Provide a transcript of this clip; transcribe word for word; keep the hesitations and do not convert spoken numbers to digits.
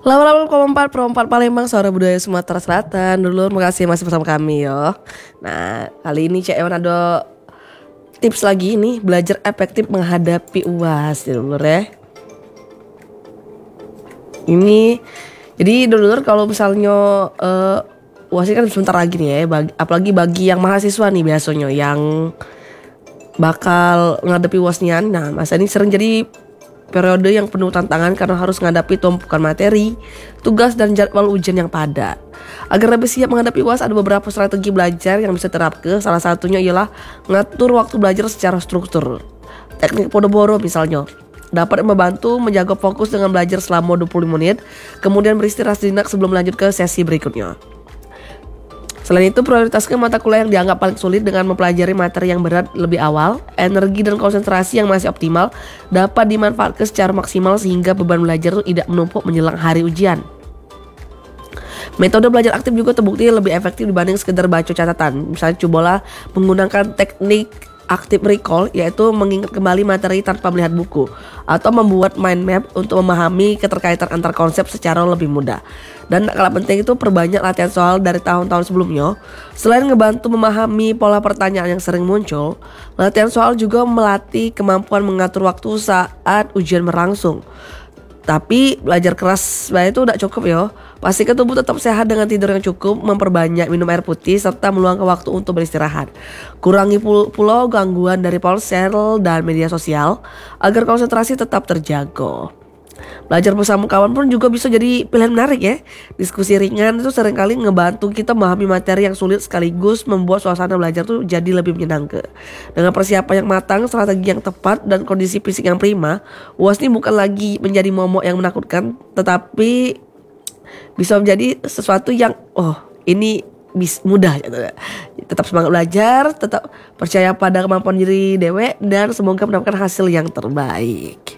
delapan puluh koma empat Pro empat Palembang, suara budaya Sumatera Selatan. Dulur, makasih masih bersama kami yo. Nah, kali ini Cek Ewan ada tips lagi nih, belajar efektif menghadapi U A S ya dulur ya. Ini jadi dulur kalau misalnya uh, U A S kan sebentar lagi nih ya, bagi, apalagi bagi yang mahasiswa nih biasanya yang bakal ngadepi U A S-nya. Nah, masa ini sering jadi periode yang penuh tantangan karena harus menghadapi tumpukan materi, tugas, dan jadwal ujian yang padat. Agar lebih siap menghadapi U A S, ada beberapa strategi belajar yang bisa terapkan. Salah satunya ialah ngatur waktu belajar secara struktur. Teknik Pomodoro misalnya dapat membantu menjaga fokus dengan belajar selama dua puluh menit, kemudian beristirahat sejenak sebelum lanjut ke sesi berikutnya. Selain itu, prioritaskan mata kuliah yang dianggap paling sulit dengan mempelajari materi yang berat lebih awal. Energi dan konsentrasi yang masih optimal dapat dimanfaatkan secara maksimal sehingga beban belajar itu tidak menumpuk menjelang hari ujian. Metode belajar aktif juga terbukti lebih efektif dibanding sekedar baca catatan. Misalnya cobalah menggunakan teknik active recall, yaitu mengingat kembali materi tanpa melihat buku, atau membuat mind map untuk memahami keterkaitan antar konsep secara lebih mudah. Dan tak kalah penting itu perbanyak latihan soal dari tahun-tahun sebelumnya. Selain ngebantu memahami pola pertanyaan yang sering muncul, latihan soal juga melatih kemampuan mengatur waktu saat ujian berlangsung. Tapi belajar keras itu udah cukup ya. Pastikan tubuh tetap sehat dengan tidur yang cukup, memperbanyak minum air putih, serta meluangkan waktu untuk beristirahat. Kurangi pula gangguan dari ponsel dan media sosial agar konsentrasi tetap terjaga. Belajar bersama kawan pun juga bisa jadi pilihan menarik ya. Diskusi ringan itu seringkali ngebantu kita memahami materi yang sulit sekaligus membuat suasana belajar tuh jadi lebih menyenangkan. Dengan persiapan yang matang, strategi yang tepat, dan kondisi fisik yang prima, U A S ini bukan lagi menjadi momok yang menakutkan, tetapi bisa menjadi sesuatu yang oh ini bis mudah gitu. Tetap semangat belajar, tetap percaya pada kemampuan diri dewe, dan semoga mendapatkan hasil yang terbaik.